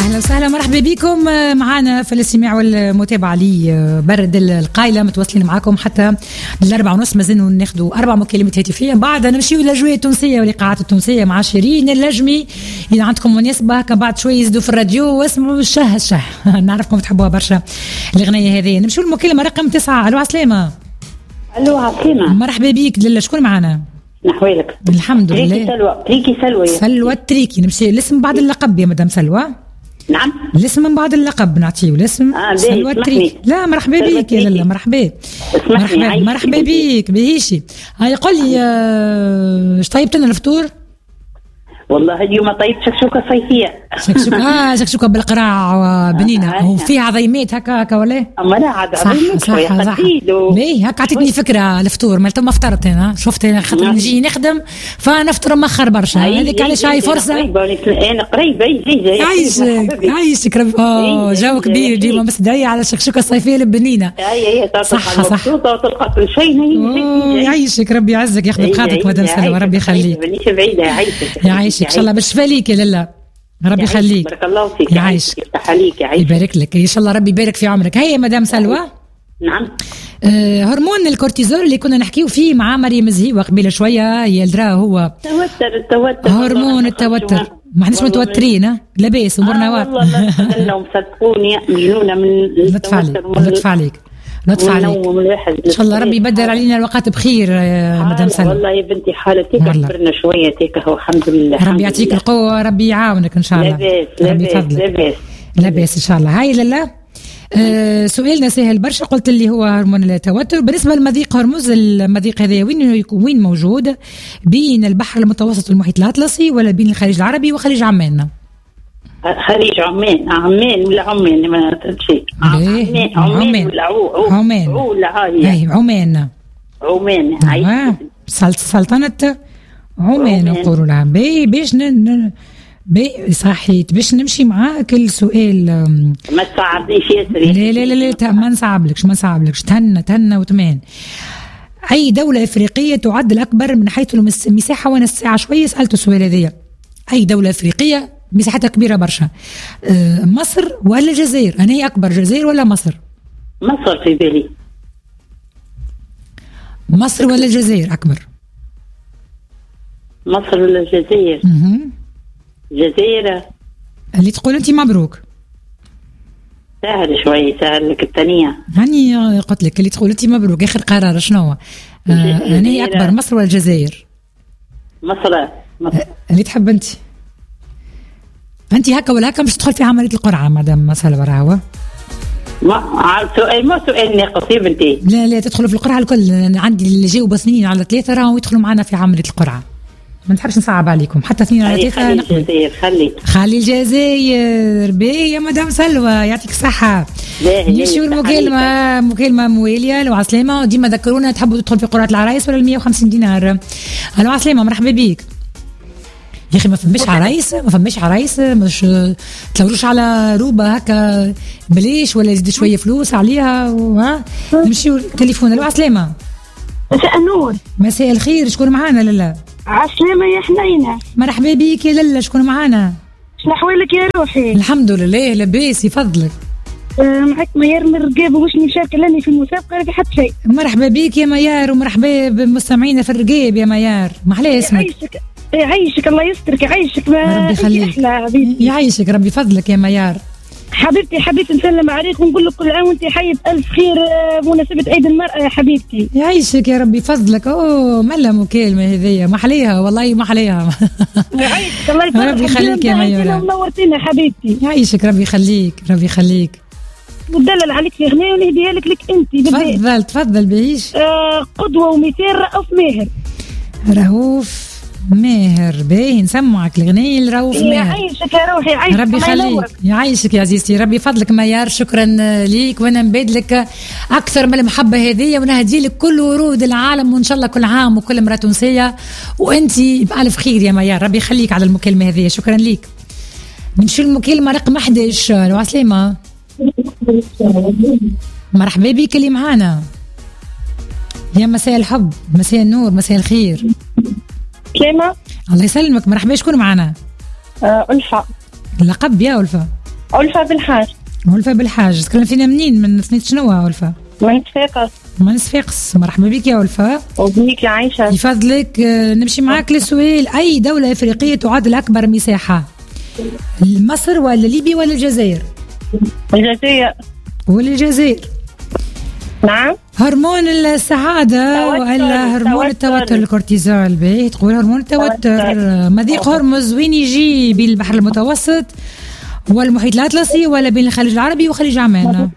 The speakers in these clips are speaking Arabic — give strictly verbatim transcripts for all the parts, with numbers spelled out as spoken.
أهلا وسهلا مرحبا بكم معنا في الاستماع والمتابعة لي برد القايلة. متواصلين معكم حتى الأربعة ونص، مازلنا ناخذوا أربع مكالمات هاتفية، بعد نمشيو للأجواء التونسية والإيقاعات التونسية مع شيرين اللجمي. إذا عندكم مناسبة هكا بعد شوي يزدوا في الراديو واسمعوا الشه الشه نعرفكم تحبوها برشا الأغنية هذه. نمشيو المكالمة رقم تسعة. ألو عسلامة. ألو عسلامة. مرحبا بيك دلة، شكون معنا؟ نحوالك. الحمد لله. تريكي سلوى. تريكي سلوى. سلوى التريكي. نمشي الاسم بعد اللقب يا مدام سلوى. نعم. الاسم من بعد اللقب نعطيه الاسم. آه سلوى التريكي. لا مرحبا بيك يا لاله. مرحبا مرحبا مرحبا بيك بهيشي. هاي قول لي ايش طيبت لنا الفطور؟ والله اليوم طيب شكشوكه صيفيه. شكشوكه اه شكشوكه بالقراع وبنينه آه. وفيها عظيمات هكا هكا ولا؟ اما انا عاد عظيمات شويه قديدو. ليه هكا عطيتني فكره الفطور مالت ما فطرت انا شفت انا خاطر نجي نخدم فنفطر مأخر برشا. هذيك علاش هاي فرصه. انا قريبه يجي عايشك عايشك ربي. اه جو كبير ديما بس دعي على الشكشوكه الصيفيه البنينه. اي اي صح صح وتلقى كل شيء. يعيشك ربي يعزك ياخذ بخاطرك مدام سلوى ربي يخليك. مانيش بعيده. يعيشك يعيشك ان شاء الله بالشفاء ليك يا لاله ربي يخليك. بارك الله فيك. يعيشك يفتح عليك. يعيشك يبارك لك ان شاء الله ربي يبارك في عمرك. هيا مدام سلوى. نعم. آه هرمون الكورتيزول اللي كنا نحكيو فيه مع مريم زهيوه قبيله شويه يلدرا هو التوتر. التوتر هرمون التوتر. ما احناش متوترين لاباس امورنا واضحه. والله لا صدقوني مجنونه من لطف عليك لطف عليك لطف عليك ان شاء الله ربي يبدل علينا الوقت بخير يا مدام سلمى. والله يا بنتي حالتك كبرنا شويه تيك هو الحمد لله. ربي يعطيك القوه ربي يعاونك ان شاء الله. ربي يفضلك. لاباس لاباس ان شاء الله. هاي لاله آه سؤالنا سهل برشا. قلت اللي هو هرمون التوتر. بالنسبه للمضيق هرمز المضيق هذا وين وين موجود؟ بين البحر المتوسط والمحيط الاطلسي ولا بين الخليج العربي وخليج عمان؟ خليج عمان. عمان ولا عمان ما تمشي. عمان عمان ولا عو عمان ولا هاي عمان عمان. هاي سلطنة عمان نقولوا لها. بي باش ن بي صحيت باش نمشي معاك السؤال. ما تصعبنيش ياسر. لا لا لا لا ما نصعبلكش ما نصعبلكش. تهنى تهنى وتمان. أي دولة إفريقية تعد الأكبر من حيث المساحة؟ وأنا الساعة شوية سألت السؤال هذيا. أي دولة إفريقية مساحتها كبيرة برشا؟ أه مصر ولا الجزائر؟ أنا هي أكبر، جزائر ولا مصر؟ مصر في بالي. مصر ولا الجزائر أكبر؟ مصر ولا الجزائر؟ اها الجزائر. اللي تقول أنت مبروك. سهل شوي سهل لك الثانية. هاني قلت لك اللي تقول أنت مبروك. آخر قرار شنو هو؟ أه أنا هي أكبر، مصر ولا الجزائر؟ مصر. مصر. اللي تحب أنت. أنت هكا ولا هكا مش تدخل في عملية القرعة مدام سلوى راهو. ما سؤال ما سؤال ناقص يا بنتي. لا لا تدخلوا في القرعة الكل. عندي اللي جاوبوا اثنين على ثلاثة راهو يدخلوا معنا في عملية القرعة. ما نحبش نصعب عليكم حتى اثنين على ثلاثة. خلي الجزائر. خلي خلي الجزائر. بي يا مدام سلوى يعطيك الصحة. نمشيو المكالمة مكالمة موالية. لو عسلامة ديما ذكرونا تحبوا تدخل في قرعة العرايس ولا المية وخمسين دينار؟ لو عسلامة مرحبا بيك. يا اخي ما فماش عرايس ما فماش عرايس مش تلوروش على روبه هكا بليش ولا يزيد شويه فلوس عليها وها. نمشيو تليفون. لو عسلامة. مساء النور. مساء الخير. شكون معانا لاله؟ عسلامة يا حنينة. مرحبا بيك يا لاله. شكون معانا؟ شنو احوالك يا روحي؟ الحمد لله لاباس يفضلك. أه معك ميار من الرقاب وش مشاركة لاني في المسابقة في حتى شيء. مرحبا بيك يا ميار ومرحبا بمستمعينا في الرقاب يا ميار. ما احلى اسمك. يعيشك يعيشك الله يسترك يعيشك. ربي يخليك. يعيشك ربي فضلك يا ميار. حبيبتي حبيت نسلم عليك ونقول لك كل عام وانت حية ألف خير بمناسبة عيد المرأة يا حبيبتي. يعيشك يا ربي فضلك. اوه ملا مكالمة هذية ما حليها والله ما حليها. يعيشك الله يفضلك. ربي يخليك يا ميار. منورتينا حبيبتي. يعيشك ربي يخليك ربي يخليك. ودلل عليك في غناء ونهديها لك لك انت. تفضل تفضل بعيش. آه قدوة ومثال رؤوف ماهر. رؤوف ماهر. باهي نسمعك الغنية لرؤوف ماهر. يعيشك يا روحي. يعيشك ربي يخليك. يعيشك يا عزيزتي ربي فضلك ميار. شكرا ليك وانا نبادلك اكثر من المحبه هذه ونهدي لك كل ورود العالم وان شاء الله كل عام وكل امراه تونسيه وانت بألف خير يا ميار. ربي يخليك على المكالمه هذه. شكرا ليك. نمشي المكالمه رقم أحد عشر. لو عسلامة. مرحبا بك اللي معانا. يا مساء الحب مساء النور مساء الخير. سلامة. الله يسلمك. مرحبا. شكون معنا؟ آه ألفة. اللقب يا ألفة. ألفة بالحاج. ألفة بالحاج، تكلم فينا منين؟ من ثنيت شنو ألفة؟ من صفاقس. من صفاقس، مرحبا بك يا ألفة. وبيك يا عايشة. يفضلك نمشي معاك للسؤال، أي دولة إفريقية تعد الأكبر مساحة؟ مصر ولا ليبيا ولا الجزائر؟ الجزائر. ولا الجزائر؟ نعم. هرمون السعادة ولا هرمون التوتر الكورتيزول؟ باهي تقول هرمون التوتر. مضيق هرمز وين يجي؟ بين البحر المتوسط والمحيط الأطلسي ولا بين الخليج العربي وخليج عمان؟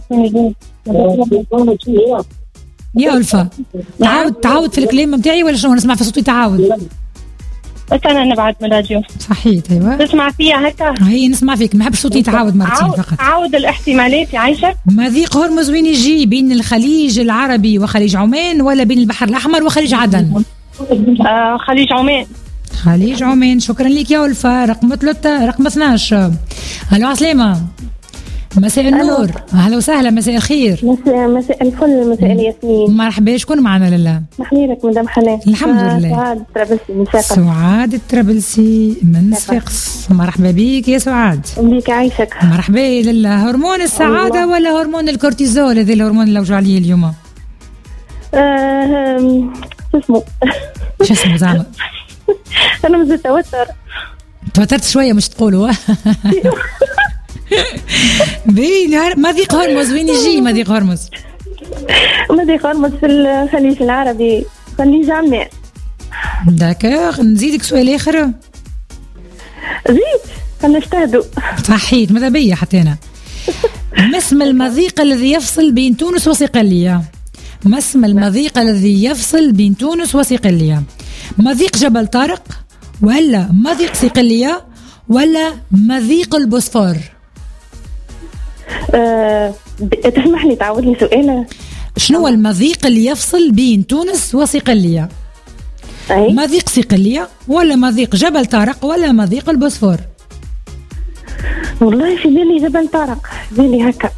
يا ألفة تعاود تعاود في الكلام متاعي ولا شنو؟ نسمع في صوتي تعاود. بس أنا نبعد من الراديو. صحيت أيوة. تسمع فيها هكا؟ هي نسمع فيك، ما حبش صوتي يتعاود مرتين فقط. عاود الاحتمالات يا عايشة. مضيق هرمز وين يجي؟ بين الخليج العربي وخليج عمان ولا بين البحر الأحمر وخليج عدن؟ آه خليج عمان. خليج عمان. شكرا لك يا ألفة. رقم ثلاثة رقم اثناش. هلو عسلامة. مساء النور. اهلا وسهلا. مساء الخير. مساء مساء الفل. مساء الياسمين. مرحبا. شكون معنا لله؟ محليلك مدام حنان. الحمد لله. سعاد الترابلسي من صفاقس. سعاد الترابلسي من صفاقس. مرحبا بك يا سعاد. بيك عايشك. مرحبا لله. هرمون السعادة الله. ولا هرمون الكورتيزول؟ هذا الهرمون اللي وجع عليه اليوم. آه شو اسمه؟ شو اسمه زعما؟ انا مازلت توتر. توترت شوية مش تقولوا. بين مضيق هرمز وين يجي؟ مضيق هرمز مضيق هرمز في الخليج العربي، خليج عمان. داكوغ. نزيدك سؤال آخر. زيد خلينا نجتهدوا. صحيت ماذا بيا حتى أنا. ما اسم المضيق الذي يفصل بين تونس وصقلية؟ ما اسم المضيق الذي يفصل بين تونس وصقلية؟ مضيق جبل طارق ولا مضيق صقلية ولا مضيق البوسفور؟ أه تسمح لي تعاود لي سؤال. شنو المضيق اللي يفصل بين تونس وصقلية؟ أي؟ مضيق صقلية ولا مضيق جبل طارق ولا مضيق البوسفور؟ والله في بالي جبل طارق، في بالي هكا.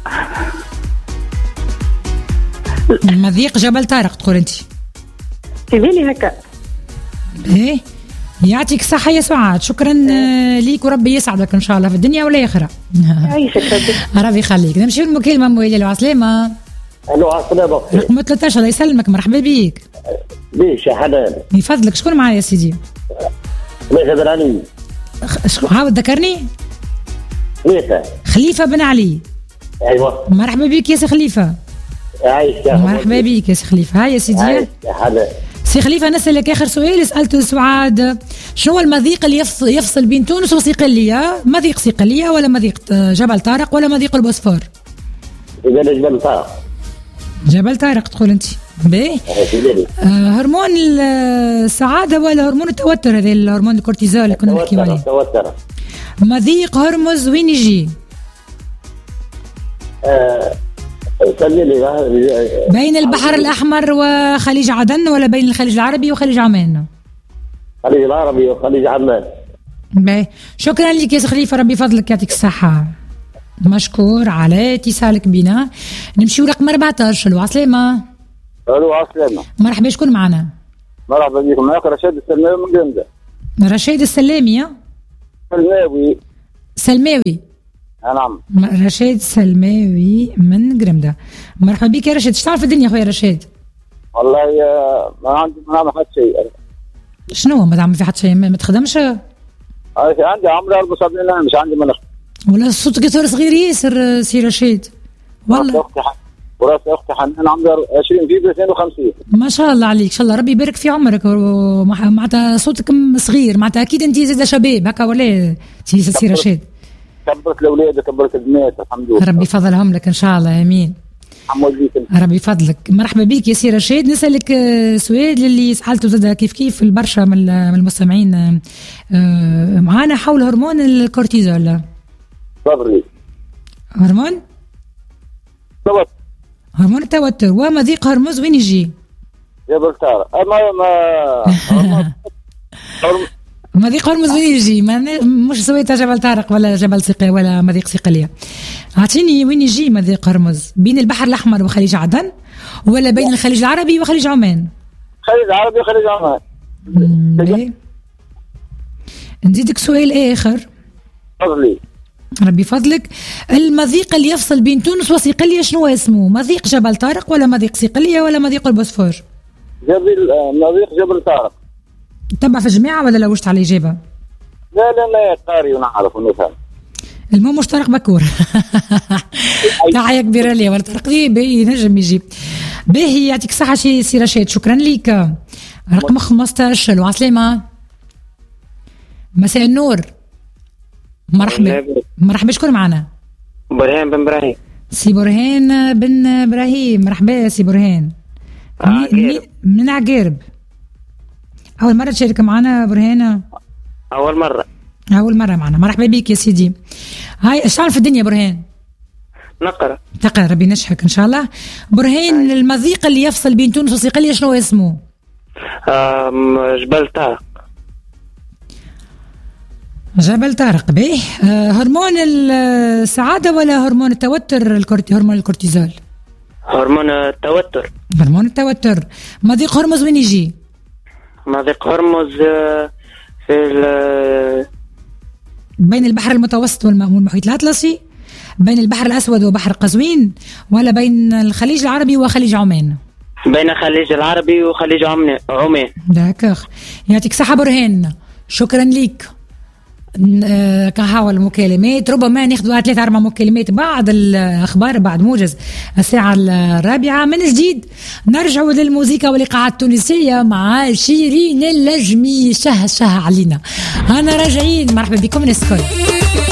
مضيق جبل طارق تقول انت؟ في بالي هكا. ايه يعطيك الصحة يا سعاد. شكرا ليك وربي يسعدك ان شاء الله في الدنيا والآخرة. يعيشك ربي. ربي يخليك. نمشي المكالمة مويلة. لو عسلامة. الو عسلامة. رقم ثلاثة عشر. الله يسلمك. مرحبا بيك. ليش يا حنان؟ من فضلك شكون معايا يا سيدي؟ ميثا بن علي. خ... عاود ذكرني. ميثا. خليفة بن علي. ايوه. مرحبا بيك يا سي خليفة. عايش يا مرحبا بيك يا سي خليفة. هاي يا سيدي. عايش يا حنان. سي خليفة نسألك آخر سؤال سألته سعاد. شنو المضيق اللي يفصل, يفصل بين تونس وصقلية؟ مضيق صقلية ولا مضيق جبل طارق ولا مضيق البوسفور؟ يبقى جبل طارق. جبل طارق تقول أنت. باهي. آه هرمون السعادة ولا هرمون التوتر؟ هذا الهرمون الكورتيزول اللي كنا نحكيو عليه. التوتر. مضيق هرمز وين يجي؟ آه بين البحر الأحمر وخليج عدن ولا بين الخليج العربي وخليج عمان؟ خليج العربي وخليج عمان. باهي. شكرا لك يا خليفة. ربي فضلك يعطيك الصحة. مشكور على اتصالك بنا. نمشيو رقم أربعة عشر. الو عسلامة. الو عسلامة. مرحبا. شكون معنا؟ مرحبا بكم. معك رشيد السلماوي من قرمدة. رشيد السلامي. سلماوي. سلماوي. نعم. رشيد سلماوي من قرمدة. مرحبا بك يا رشيد. ايش تعرف الدنيا خويا رشيد؟ والله ما عندي ما نعمل حتى شيء. شنو ما تعمل في حتى شيء؟ ما تخدمش؟ عندي عمري أربعة وسبعين عام مش عندي منخ. ولا صوتك يصير صغير ياسر سي رشيد. والله وراسي اختي حنان عمرها عشرين في اثنين وخمسين. ما شاء الله عليك. ان شاء الله ربي يبارك في عمرك. معناتها صوتك صغير معناتها اكيد انت زاده شباب هكا ولا سي رشيد؟ كبرت الاولاد كبرت البنات الحمد لله. ربي يفضلهم لك ان شاء الله. امين. ربي يفضلك. مرحبا بك يا سي رشيد. نسالك سؤال اللي سالته زاد كيف كيف البرشا من المستمعين معانا حول هرمون الكورتيزول. صبري. هرمون توتر. هرمون التوتر. ومضيق هرمز وين يجي؟ جبل طارق. ما ما مضيق هرمز وين يجي؟ مش سويتها جبل طارق ولا جبل صقلية ولا مضيق صقلية. اعطيني وين يجي مضيق هرمز؟ بين البحر الأحمر وخليج عدن ولا بين الخليج العربي وخليج عمان؟ خليج العربي وخليج عمان. نزيدك سؤال آخر. تفضلي. ربي فضلك. المضيق اللي يفصل بين تونس وصقلية شنو اسمه؟ مضيق جبل طارق ولا مضيق صقلية ولا مضيق البوسفور؟ جبل مضيق جبل طارق. تبع في الجماعة ولا لوجت على الإجابة؟ لا لا لا قاري ونعرف ونفهم. المهم مش طارق بكور. تحية كبيرة لي ولا طارق دي باهي نجم يجي. باهي يعطيك الصحة سي رشاد، شكرا ليك. رقم خمسطاش. لو عسلامة. مساء النور. مرحبا مرحبا. شكون معنا؟ برهان بن إبراهيم. سي برهان بن إبراهيم، مرحبا سي برهان. عقارب. من عقارب. أول مرة تشارك معنا برهان؟ أول مرة. أول مرة معنا، مرحبا بك يا سيدي. هاي ايش تعمل في الدنيا برهان؟ نقرأ. تقرأ، ربي نشحك إن شاء الله. برهان، المضيق اللي يفصل بين تونس وصقلية شنو اسمه؟ جبل طارق. جبل طارق. باهي. آه هرمون السعادة ولا هرمون التوتر؟ الكورتي هرمون الكورتيزول. هرمون التوتر. هرمون التوتر. مضيق هرمز وين يجي؟ مضيق هرمز في بين البحر المتوسط والمحيط الأطلسي، بين البحر الأسود وبحر قزوين، ولا بين الخليج العربي وخليج عمان؟ بين الخليج العربي وخليج عمان. داكوغ. يعطيك صحة برهان، شكرا ليك. كهوا المكالمات، ربما ناخذوا ثلاثة أربع مكالمات بعد الأخبار، بعد موجز الساعة الرابعة من جديد. نرجع للموسيقى والإيقاعات التونسية مع شيرين اللجمي. شه شه علينا. أنا راجعين، مرحبا بكم الناس الكل.